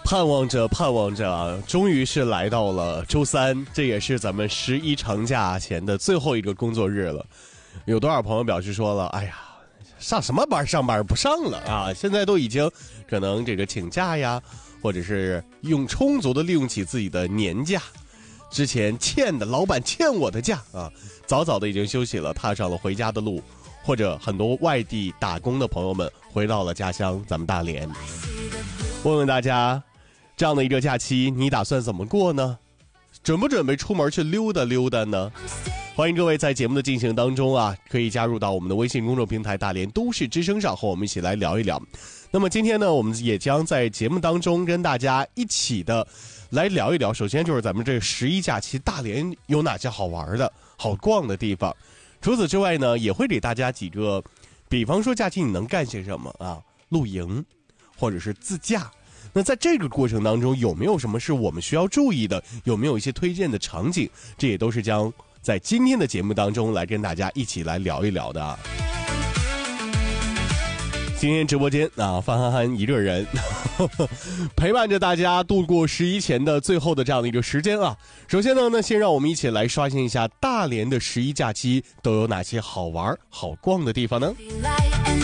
盼望着盼望着啊，终于是来到了周三，这也是咱们11长假前的最后一个工作日了。有多少朋友表示说了，哎呀，上什么班上班不上了啊，现在都已经可能这个请假呀，或者是用充足的利用起自己的年假，之前欠的老板欠我的假啊，早早的已经休息了，踏上了回家的路，或者很多外地打工的朋友们回到了家乡咱们大连。问问大家，这样的一个假期你打算怎么过呢？准不准备出门去溜达溜达呢？欢迎各位在节目的进行当中啊，可以加入到我们的微信公众平台大连都市之声上，和我们一起来聊一聊。那么今天呢，我们也将在节目当中跟大家一起的来聊一聊，首先就是咱们这11假期大连有哪些好玩的好逛的地方。除此之外呢，也会给大家几个，比方说假期你能干些什么啊，露营或者是自驾。那在这个过程当中，有没有什么是我们需要注意的？有没有一些推荐的场景？这也都是将在今天的节目当中来跟大家一起来聊一聊的。今天直播间啊，范憨憨一个人陪伴着大家度过11前的最后的这样的一个时间啊。首先呢，先让我们一起来刷新一下大连的11假期都有哪些好玩好逛的地方呢？